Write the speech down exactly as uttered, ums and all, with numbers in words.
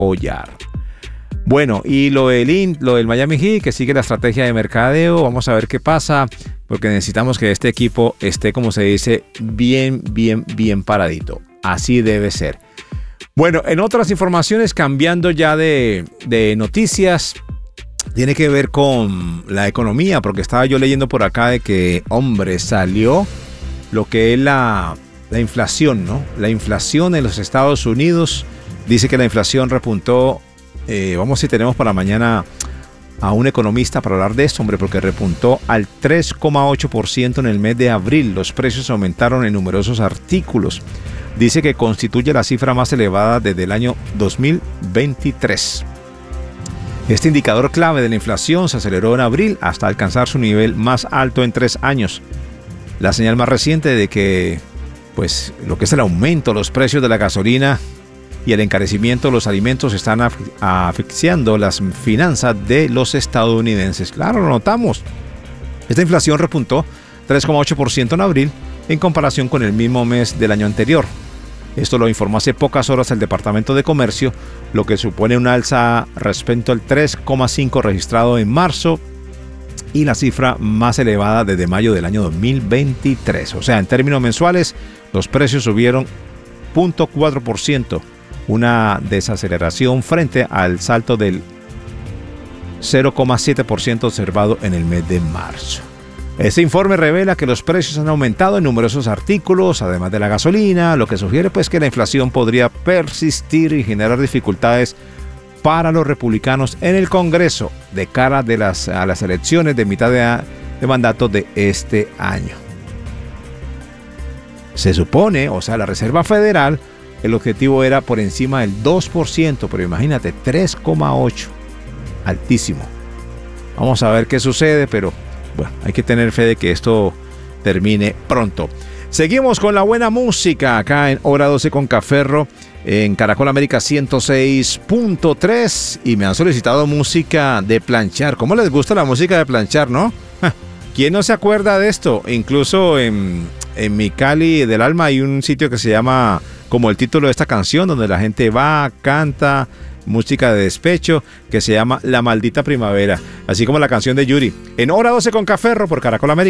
Ollar. Bueno, y lo del, in, lo del Miami Heat, que sigue la estrategia de mercadeo, vamos a ver qué pasa, porque necesitamos que este equipo esté, como se dice, bien, bien, bien paradito. Así debe ser. Bueno, en otras informaciones, cambiando ya de, de noticias, tiene que ver con la economía, porque estaba yo leyendo por acá de que, hombre, salió lo que es la, la inflación, ¿no? La inflación en los Estados Unidos, dice que la inflación repuntó. Eh, vamos si tenemos para mañana a un economista para hablar de esto, hombre, porque repuntó al tres coma ocho por ciento en el mes de abril. Los precios aumentaron en numerosos artículos. Dice que constituye la cifra más elevada desde el año dos mil veintitrés. Este indicador clave de la inflación se aceleró en abril hasta alcanzar su nivel más alto en tres años. La señal más reciente de que, pues, lo que es el aumento de los precios de la gasolina y el encarecimiento de los alimentos están asfixiando las finanzas de los estadounidenses. Claro, lo notamos. Esta inflación repuntó tres coma ocho por ciento en abril en comparación con el mismo mes del año anterior. Esto lo informó hace pocas horas el Departamento de Comercio, lo que supone un alza respecto al tres coma cinco por ciento registrado en marzo y la cifra más elevada desde mayo del año dos mil veintitrés. O sea, en términos mensuales, los precios subieron cero punto cuatro por ciento. Una desaceleración frente al salto del cero coma siete por ciento observado en el mes de marzo. Este informe revela que los precios han aumentado en numerosos artículos, además de la gasolina, lo que sugiere pues que la inflación podría persistir y generar dificultades para los republicanos en el Congreso de cara de las, a las elecciones de mitad de, de mandato de este año. Se supone, o sea, la Reserva Federal, el objetivo era por encima del dos por ciento, pero imagínate, tres coma ocho por ciento, altísimo. Vamos a ver qué sucede, pero bueno, hay que tener fe de que esto termine pronto. Seguimos con la buena música acá en Hora doce con Caferro, en Caracol América ciento seis punto tres, y me han solicitado música de planchar. ¿Cómo les gusta la música de planchar, no? ¿Quién no se acuerda de esto? Incluso en, en mi Cali del alma hay un sitio que se llama, como el título de esta canción, donde la gente va, canta, música de despecho, que se llama La Maldita Primavera, así como la canción de Yuri. En Hora doce con Caferro por Caracol América.